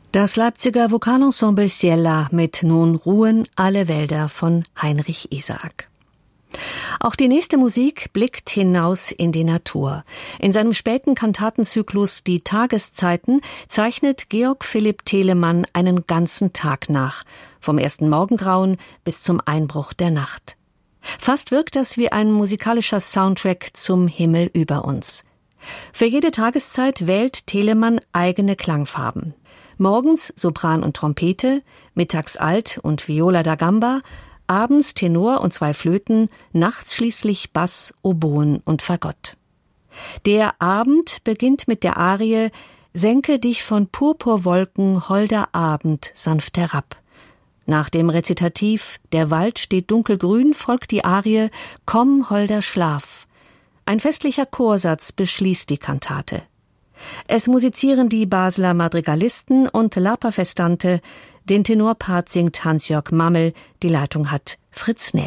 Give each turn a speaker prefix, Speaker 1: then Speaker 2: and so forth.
Speaker 1: Das Leipziger Vokalensemble Ciela mit Nun ruhen alle Wälder von Heinrich Isaac. Auch die nächste Musik blickt hinaus in die Natur. In seinem späten Kantatenzyklus Die Tageszeiten zeichnet Georg Philipp Telemann einen ganzen Tag nach, vom ersten Morgengrauen bis zum Einbruch der Nacht. Fast wirkt das wie ein musikalischer Soundtrack zum Himmel über uns. Für jede Tageszeit wählt Telemann eigene Klangfarben. Morgens Sopran und Trompete, mittags Alt und Viola da Gamba, abends Tenor und 2 Flöten, nachts schließlich Bass, Oboen und Fagott. Der Abend beginnt mit der Arie »Senke dich von Purpurwolken, holder Abend, sanft herab«. Nach dem Rezitativ »Der Wald steht dunkelgrün« folgt die Arie »Komm, holder Schlaf«. Ein festlicher Chorsatz beschließt die Kantate. Es musizieren die Basler Madrigalisten und Lapa Festante, den Tenorpart singt Hans-Jörg Mammel, die Leitung hat Fritz Näf.